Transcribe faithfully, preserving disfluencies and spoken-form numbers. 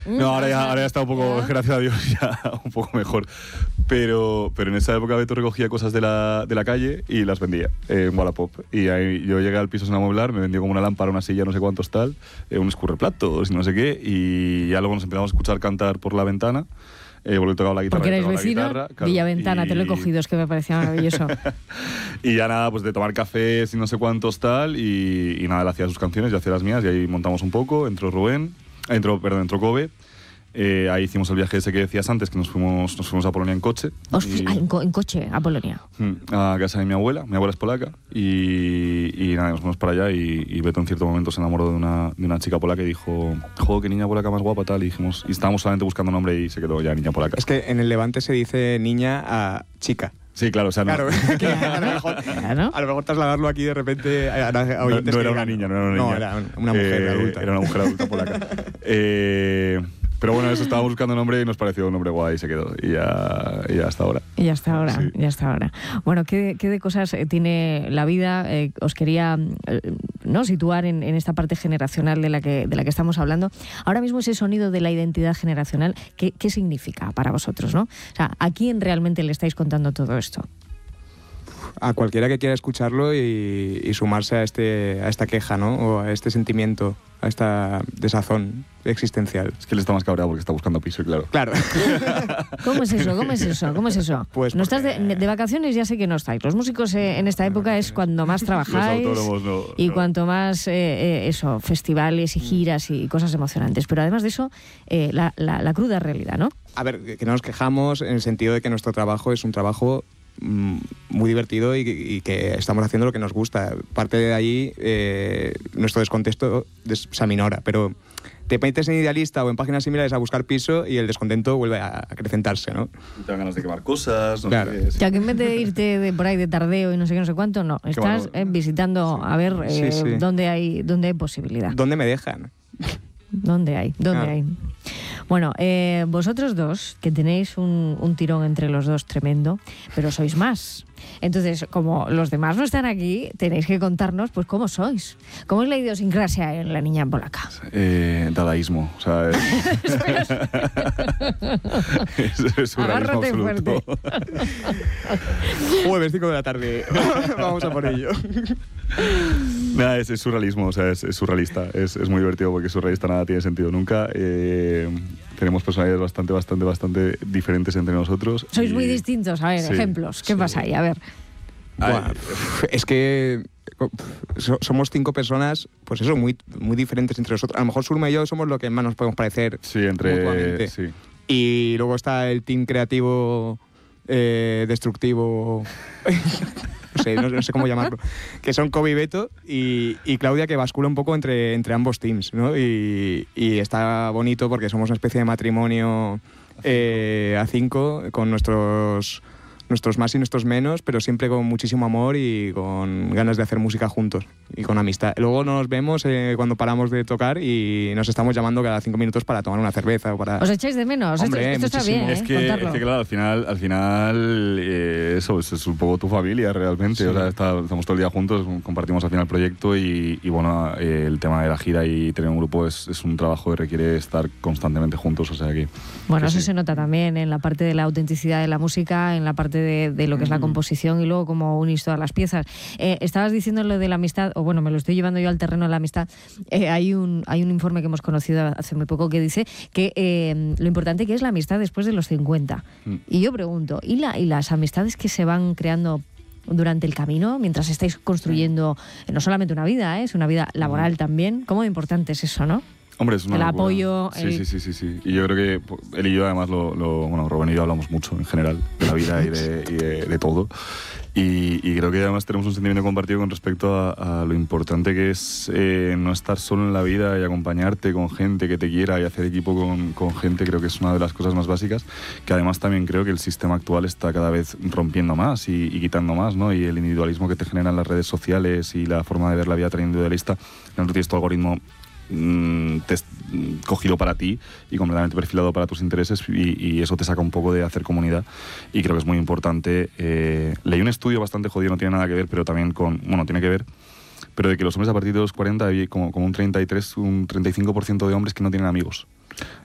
No, ahora ya, ahora ya está un poco, gracias a Dios, ya un poco mejor. Pero, pero en esa época Beto recogía cosas de la, de la calle y las vendía eh, en Wallapop. Y ahí yo llegué al piso sin amueblar, me vendió como una lámpara, una silla, no sé cuántos tal, eh, un escurreplatos y no sé qué. Y ya luego nos empezamos a escuchar cantar por la ventana. Eh, porque tocaba la guitarra. Porque eres la vecino, guitarra, claro, Villaventana, y... te lo he cogido, es que me parecía maravilloso. Y ya nada, pues de tomar cafés y no sé cuántos tal, y, y nada, él hacía sus canciones, yo hacía las mías, y ahí montamos un poco, entró Rubén, entró, perdón, entró Kobe. Eh, ahí hicimos el viaje ese que decías antes, que nos fuimos, nos fuimos a Polonia en coche. Hostia, y, ah, en, co en coche, a Polonia. A casa de mi abuela, mi abuela es polaca, y, y nada, nos fuimos para allá y, y Beto en cierto momento se enamoró de una, de una chica polaca y dijo, joder, qué niña polaca más guapa, tal, y dijimos, y estábamos solamente buscando nombre y se quedó ya niña polaca. Es que en el Levante se dice niña a chica. Sí, claro, o sea, no. Claro, que a, lo mejor, claro. a lo mejor trasladarlo aquí de repente a, a oyentes. No, no era que una digan, niña, no era una niña. No, era una mujer eh, adulta. Era una mujer adulta polaca. eh, pero bueno, eso, estábamos buscando nombre y nos pareció un nombre guay y se quedó. Y ya, y ya hasta ahora. Y ya hasta ahora, Sí. ya hasta ahora. Bueno, ¿qué, qué de cosas tiene la vida? Eh, os quería eh, ¿no? situar en, en esta parte generacional de la, que, de la que estamos hablando. Ahora mismo ese sonido de la identidad generacional, ¿qué, qué significa para vosotros, ¿no? O sea, ¿a quién realmente le estáis contando todo esto? A cualquiera que quiera escucharlo y, y sumarse a, este, a esta queja, ¿no? O a este sentimiento, a esta desazón existencial. Es que él está más cabreado porque está buscando piso, claro. Claro. ¿Cómo es eso? ¿Cómo es eso? ¿Cómo es eso? Pues no porque... estás de, de vacaciones, ya sé que no estáis. Los músicos eh, en esta época es cuando más trabajáis. Los autónomos no. Y no. cuanto más, eh, eh, eso, festivales y giras y cosas emocionantes. Pero además de eso, eh, la, la, la cruda realidad, ¿no? A ver, que no nos quejamos en el sentido de que nuestro trabajo es un trabajo muy divertido y, y que estamos haciendo lo que nos gusta. Parte de ahí, eh, nuestro descontento des, se aminora, pero te metes en Idealista o en páginas similares a buscar piso y el descontento vuelve a acrecentarse, ¿no? Te dan ganas de quemar cosas, no claro. sé qué. Sí. Ya que en vez de irte de por ahí de tardeo y no sé qué, no sé cuánto, no. Estás eh, visitando sí. a ver eh, sí, sí. dónde hay dónde hay posibilidad. ¿Dónde me dejan? ¿Dónde hay? ¿Dónde Ah. hay? Bueno, eh, vosotros dos, que tenéis un, un tirón entre los dos tremendo, pero sois más. Entonces, como los demás no están aquí, tenéis que contarnos, pues, cómo sois. ¿Cómo es la idiosincrasia en la niña polaca? Eh, dadaísmo, o sea, es, es, es surrealismo Agárrate absoluto. Jueves cinco de la tarde. Vamos a por ello. Nada, es, es surrealismo, o sea, es, es surrealista. Es, es muy divertido porque surrealista nada tiene sentido nunca. Eh, tenemos personalidades bastante, bastante, bastante diferentes entre nosotros. Sois y... muy distintos. A ver, sí, ejemplos. ¿Qué sí. pasa ahí? A ver. Buah, es que so, somos cinco personas, pues eso, muy, muy diferentes entre nosotros. A lo mejor Surma y yo somos lo que más nos podemos parecer. Sí, entre... mutuamente. Sí. Y luego está el team creativo, eh, destructivo... No sé, no, no sé cómo llamarlo, que son Kobe y Beto y, y Claudia, que bascula un poco entre, entre ambos teams, ¿no? Y, y está bonito porque somos una especie de matrimonio eh, a cinco, con nuestros, nuestros más y nuestros menos, pero siempre con muchísimo amor y con ganas de hacer música juntos y con amistad. Luego nos vemos eh, cuando paramos de tocar y nos estamos llamando cada cinco minutos para tomar una cerveza o para... ¿Os echáis de menos? Hombre, esto esto está muchísimo. bien, Es ¿eh? que, Contarlo. es que claro, al final, al final eh, eso es, es un poco tu familia realmente. Sí. O sea, está, estamos todo el día juntos, compartimos al final el proyecto y, y bueno, eh, el tema de la gira y tener un grupo es, es un trabajo que requiere estar constantemente juntos. O sea que, Bueno, que eso sí. se nota también en la parte de la autenticidad de la música, en la parte de, de lo que es la composición y luego cómo unís todas las piezas. Eh, estabas diciendo lo de la amistad, o bueno, me lo estoy llevando yo al terreno de la amistad. Eh, hay, un, hay un informe que hemos conocido hace muy poco que dice que eh, lo importante que es la amistad después de los cincuenta. Mm. Y yo pregunto, ¿y, la, ¿y las amistades que se van creando durante el camino, mientras estáis construyendo eh, no solamente una vida, ¿eh? Es una vida laboral también? ¿Cómo de importante es eso, no? Hombre, es una El locura. apoyo, Sí, el- sí, sí, sí, sí. Y yo creo que pues, él y yo además, lo, lo, bueno, Rubén y yo hablamos mucho en general de la vida y de, y de, de todo. Y, y creo que además tenemos un sentimiento compartido con respecto a, a lo importante que es eh, no estar solo en la vida y acompañarte con gente que te quiera y hacer equipo con, con gente. Creo que es una de las cosas más básicas, que además también creo que el sistema actual está cada vez rompiendo más y, y quitando más, ¿no? Y el individualismo que te generan las redes sociales y la forma de ver la vida tan individualista, no tienes tu algoritmo te cogido para ti y completamente perfilado para tus intereses y, y eso te saca un poco de hacer comunidad y creo que es muy importante. Eh, leí un estudio bastante jodido, no tiene nada que ver, pero también con, bueno, tiene que ver, pero de que los hombres a partir de los cuarenta hay como, como un treinta y tres, un treinta y cinco por ciento de hombres que no tienen amigos.